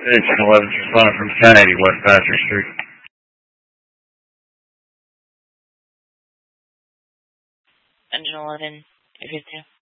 Engine 11 responding from 1080 West Patrick Street. Engine 11, you're good too.